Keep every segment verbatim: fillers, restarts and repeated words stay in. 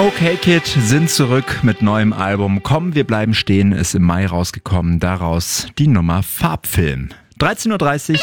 Okay Kid sind zurück mit neuem Album. Komm, wir bleiben stehen ist im Mai rausgekommen. Daraus die Nummer Farbfilm. dreizehn Uhr dreißig.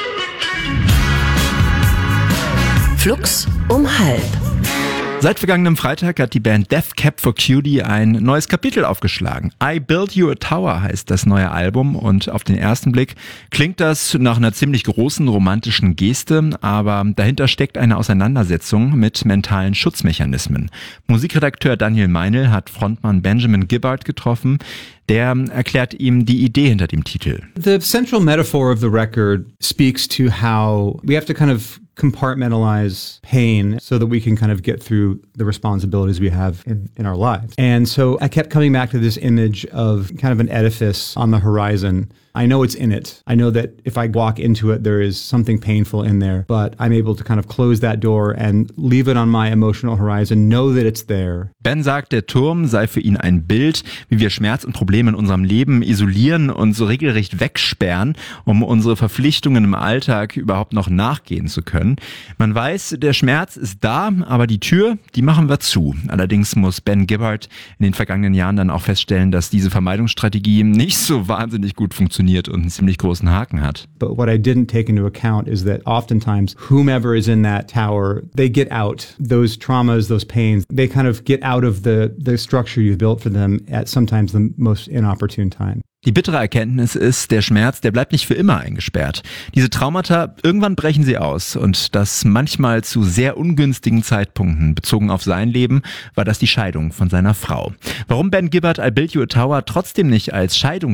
Flux um halb. Seit vergangenem Freitag hat die Band Death Cab for Cutie ein neues Kapitel aufgeschlagen. I Built You a Tower heißt das neue Album und auf den ersten Blick klingt das nach einer ziemlich großen romantischen Geste, aber dahinter steckt eine Auseinandersetzung mit mentalen Schutzmechanismen. Musikredakteur Daniel Meinl hat Frontmann Benjamin Gibbard getroffen. Der erklärt ihm die Idee hinter dem Titel. The central metaphor of the record speaks to how we have to kind of compartmentalize pain so that we can kind of get through the responsibilities we have in, in our lives. And so I kept coming back to this image of kind of an edifice on the horizon. I know it's in it. I know that if I walk into it, there is something painful in there, but I'm able to kind of close that door and leave it on my emotional horizon, know that it's there. Ben sagt, der Turm sei für ihn ein Bild, wie wir Schmerz und Probleme in unserem Leben isolieren und so regelrecht wegsperren, um unsere Verpflichtungen im Alltag überhaupt noch nachgehen zu können. Man weiß, der Schmerz ist da, aber die Tür, die machen wir zu. Allerdings muss Ben Gibbard in den vergangenen Jahren dann auch feststellen, dass diese Vermeidungsstrategie nicht so wahnsinnig gut funktioniert und einen ziemlich großen Haken hat. But what I didn't take into account is that oftentimes whomever is in that tower, they get out. Those traumas, those pains, they kind of get out of the, the structure you've built for them at sometimes the most inopportune time. Die bittere Erkenntnis ist, der Schmerz, der bleibt nicht für immer eingesperrt. Diese Traumata, irgendwann brechen sie aus und das manchmal zu sehr ungünstigen Zeitpunkten. Bezogen auf sein Leben war das die Scheidung von seiner Frau. Warum Ben Gibbard I Built You a Tower trotzdem nicht als Scheidung